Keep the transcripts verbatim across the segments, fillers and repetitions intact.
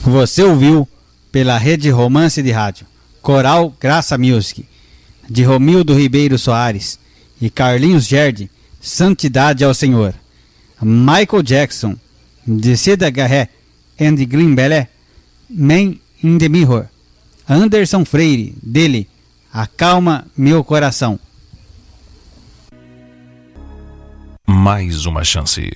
Você ouviu pela Rede Romance de Rádio Coral Graça Music, de Romildo Ribeiro Soares e Carlinhos Gerdi, Santidade ao Senhor. Michael Jackson, de Cida Garré and Green Belé, Man in the Mirror. Anderson Freire, dele, Acalma Meu Coração. Mais uma chance.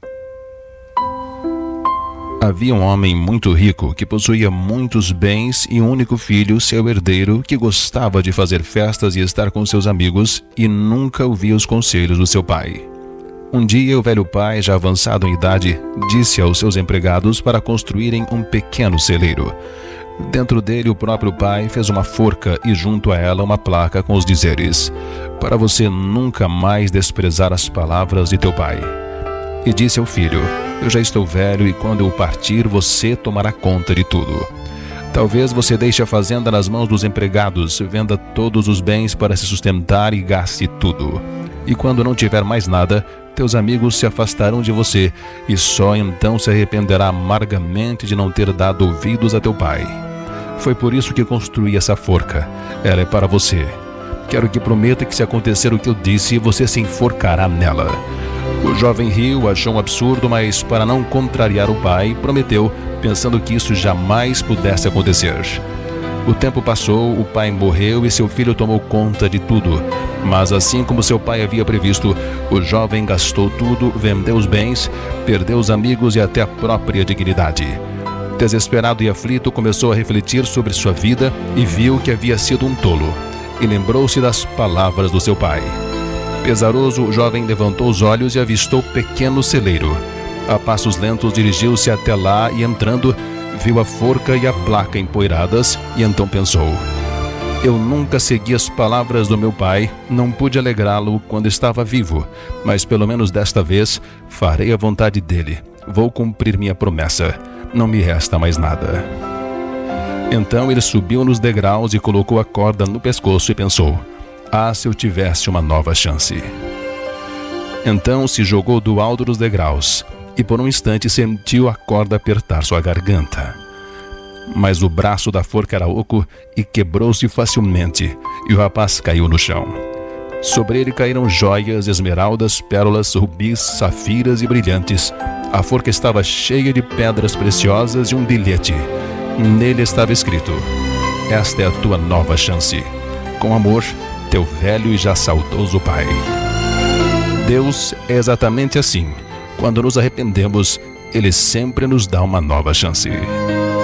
Havia um homem muito rico que possuía muitos bens e um único filho, seu herdeiro, que gostava de fazer festas e estar com seus amigos e nunca ouvia os conselhos do seu pai. Um dia, o velho pai, já avançado em idade, disse aos seus empregados para construírem um pequeno celeiro. Dentro dele, o próprio pai fez uma forca e junto a ela uma placa com os dizeres: para você nunca mais desprezar as palavras de teu pai. E disse ao filho: eu já estou velho e quando eu partir você tomará conta de tudo. Talvez você deixe a fazenda nas mãos dos empregados, venda todos os bens para se sustentar e gaste tudo. E quando não tiver mais nada, teus amigos se afastarão de você e só então se arrependerá amargamente de não ter dado ouvidos a teu pai. Foi por isso que construí essa forca. Ela é para você. Quero que prometa que se acontecer o que eu disse, você se enforcará nela. O jovem riu, achou um absurdo, mas para não contrariar o pai, prometeu, pensando que isso jamais pudesse acontecer. O tempo passou, o pai morreu e seu filho tomou conta de tudo. Mas assim como seu pai havia previsto, o jovem gastou tudo, vendeu os bens, perdeu os amigos e até a própria dignidade. Desesperado e aflito, começou a refletir sobre sua vida e viu que havia sido um tolo. E lembrou-se das palavras do seu pai. Pesaroso, o jovem levantou os olhos e avistou o pequeno celeiro. A passos lentos dirigiu-se até lá e entrando, viu a forca e a placa empoeiradas e então pensou: eu nunca segui as palavras do meu pai, não pude alegrá-lo quando estava vivo, mas pelo menos desta vez farei a vontade dele. Vou cumprir minha promessa. Não me resta mais nada. Então ele subiu nos degraus e colocou a corda no pescoço e pensou: ah, se eu tivesse uma nova chance. Então se jogou do alto dos degraus e por um instante sentiu a corda apertar sua garganta. Mas o braço da forca era oco e quebrou-se facilmente, e o rapaz caiu no chão. Sobre ele caíram joias, esmeraldas, pérolas, rubis, safiras e brilhantes. A forca estava cheia de pedras preciosas e um bilhete. Nele estava escrito: esta é a tua nova chance. Com amor, teu velho e já saudoso pai. Deus é exatamente assim. Quando nos arrependemos, Ele sempre nos dá uma nova chance.